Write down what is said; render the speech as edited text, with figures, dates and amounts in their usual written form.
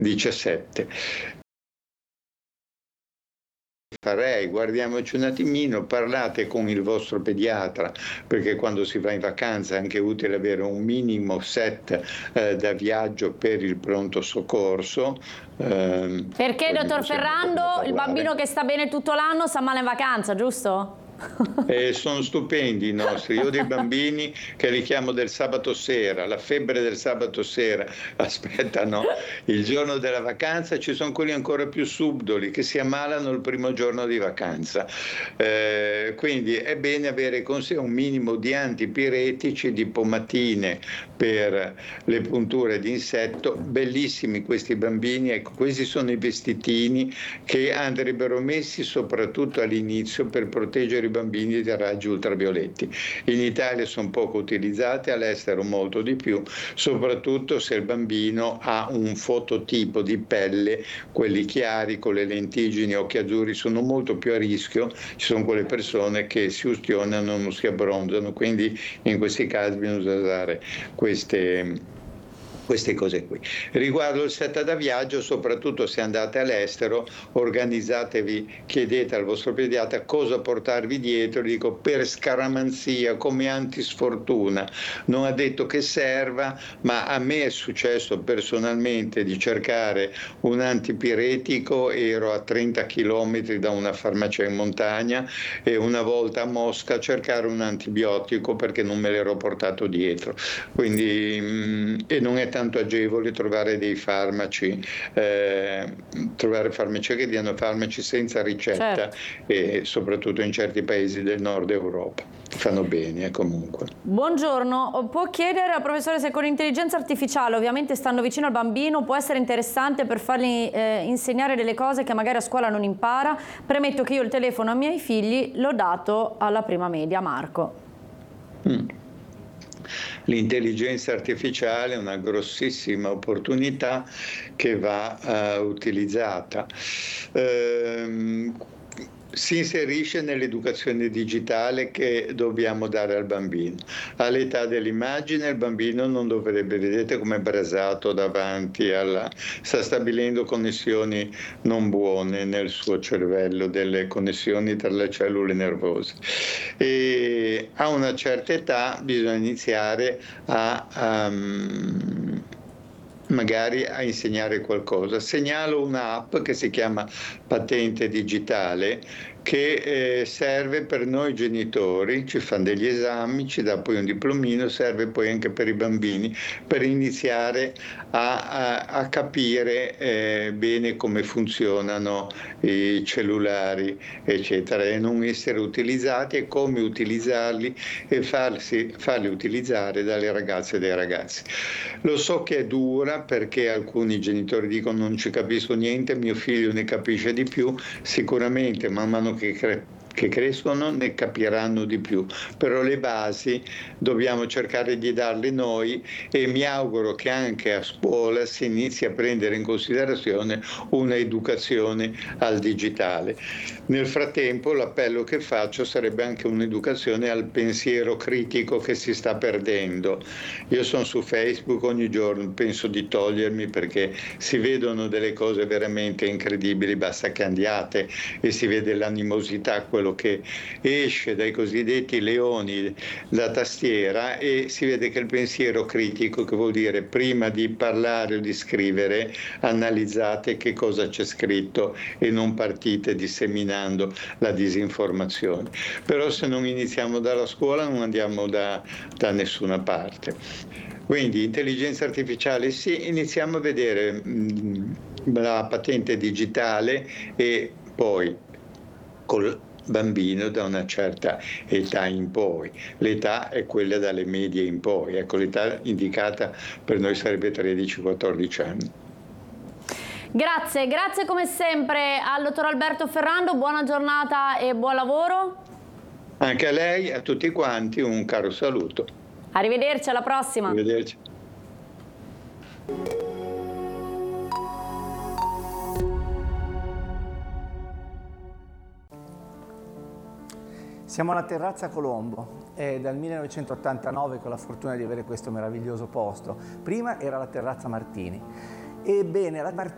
17. Guardiamoci un attimino, parlate con il vostro pediatra, perché quando si va in vacanza è anche utile avere un minimo set da viaggio per il pronto soccorso. Perché, dottor Ferrando, il bambino che sta bene tutto l'anno sta male in vacanza, giusto? Sono stupendi i nostri. Io ho dei bambini che li chiamo del sabato sera, la febbre del sabato sera, aspettano il giorno della vacanza. Ci sono quelli ancora più subdoli che si ammalano il primo giorno di vacanza, quindi è bene avere con sé un minimo di antipiretici, di pomatine per le punture di insetto. Bellissimi questi bambini, ecco, questi sono i vestitini che andrebbero messi soprattutto all'inizio per proteggere i bambini dai raggi ultravioletti. In Italia sono poco utilizzati, all'estero molto di più, soprattutto se il bambino ha un fototipo di pelle, quelli chiari con le lentiggini, occhi azzurri, sono molto più a rischio. Ci sono quelle persone che si ustionano, non si abbronzano, quindi in questi casi bisogna usare queste cose qui. Riguardo il set da viaggio, soprattutto se andate all'estero, organizzatevi, chiedete al vostro pediatra cosa portarvi dietro. Dico, per scaramanzia, come antisfortuna. Non ha detto che serva, ma a me è successo personalmente di cercare un antipiretico, ero a 30 km da una farmacia in montagna, e una volta a Mosca cercare un antibiotico perché non me l'ero portato dietro. Quindi, e non è tanto agevole trovare dei farmaci, trovare farmacie che diano farmaci senza ricetta, certo. E soprattutto in certi paesi del nord Europa. Fanno bene comunque. Buongiorno, può chiedere al professore se con l'intelligenza artificiale, ovviamente stando vicino al bambino, può essere interessante per fargli insegnare delle cose che magari a scuola non impara? Premetto che io il telefono ai miei figli l'ho dato alla prima media, Marco. L'intelligenza artificiale è una grossissima opportunità che va utilizzata. Si inserisce nell'educazione digitale che dobbiamo dare al bambino. All'età dell'immagine il bambino non dovrebbe, vedete come è brasato davanti sta stabilendo connessioni non buone nel suo cervello, delle connessioni tra le cellule nervose. E a una certa età bisogna iniziare magari a insegnare qualcosa. Segnalo un'app che si chiama Patente Digitale, che serve per noi genitori, ci fanno degli esami, ci dà poi un diplomino, serve poi anche per i bambini, per iniziare a capire bene come funzionano i cellulari, eccetera, e non essere utilizzati, e come utilizzarli, e farli utilizzare dalle ragazze e dai ragazzi. Lo so che è dura, perché alcuni genitori dicono non ci capisco niente, mio figlio ne capisce di più. Sicuramente man mano che crescono ne capiranno di più, però le basi dobbiamo cercare di darle noi, e mi auguro che anche a scuola si inizi a prendere in considerazione una educazione al digitale. Nel frattempo l'appello che faccio sarebbe anche un'educazione al pensiero critico che si sta perdendo. Io sono su Facebook ogni giorno, penso di togliermi perché si vedono delle cose veramente incredibili, basta che andiate e si vede l'animosità, quello che esce dai cosiddetti leoni da tastiera, e si vede che il pensiero critico, che vuol dire prima di parlare o di scrivere analizzate che cosa c'è scritto e non partite disseminando la disinformazione. Però se non iniziamo dalla scuola non andiamo da nessuna parte. Quindi intelligenza artificiale sì, iniziamo a vedere la patente digitale, e poi col bambino da una certa età in poi. L'età è quella dalle medie in poi, ecco, l'età indicata per noi sarebbe 13-14 anni. Grazie, grazie come sempre al dottor Alberto Ferrando, buona giornata e buon lavoro. Anche a lei, a tutti quanti, un caro saluto. Arrivederci, alla prossima. Arrivederci. Siamo alla Terrazza Colombo, è dal 1989 che ho la fortuna di avere questo meraviglioso posto. Prima era la Terrazza Martini. Ebbene, la Martini